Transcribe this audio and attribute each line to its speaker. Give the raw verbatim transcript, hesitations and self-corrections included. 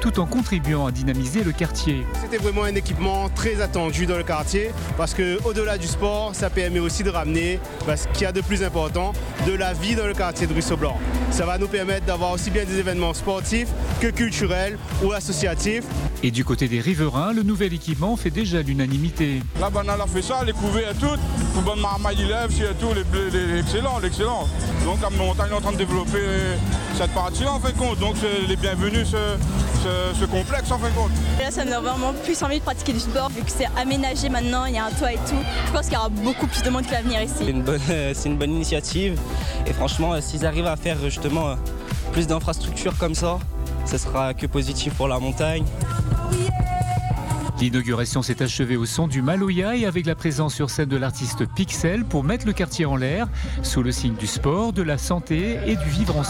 Speaker 1: tout en contribuant à dynamiser le quartier.
Speaker 2: C'était vraiment un équipement très attendu dans le quartier parce qu'au-delà du sport, ça permet aussi de ramener ce qu'il y a de plus important, de la vie dans le quartier de Ruisseau-Blanc. Ça va nous permettre d'avoir aussi bien des événements sportifs que culturels ou associatifs.
Speaker 1: Et du côté des riverains, le nouvel équipement fait déjà l'unanimité.
Speaker 3: La banane a fait ça, les couvées et tout, pour bonne marmaille d'élèves, et tout, les, les, les, excellent, l'excellent. Donc la montagne est en train de développer cette partie-là en fin de compte, donc c'est les bienvenus ce, ce, ce complexe en fin de compte.
Speaker 4: Et là ça me donne vraiment plus envie de pratiquer du sport vu que c'est aménagé maintenant, il y a un toit et tout. Je pense qu'il y aura beaucoup plus de monde qui va venir ici.
Speaker 5: C'est une bonne, c'est une bonne initiative et franchement s'ils arrivent à faire justement plus d'infrastructures comme ça, ce sera que positif pour la montagne.
Speaker 1: L'inauguration s'est achevée au son du Maloya et avec la présence sur scène de l'artiste Pixel pour mettre le quartier en l'air sous le signe du sport, de la santé et du vivre ensemble.